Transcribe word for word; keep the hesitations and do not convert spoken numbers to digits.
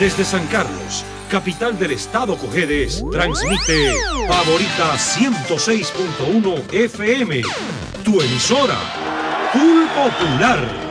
Desde San Carlos, capital del estado Cojedes, transmite Favorita ciento seis punto uno F M, tu emisora, Full Popular.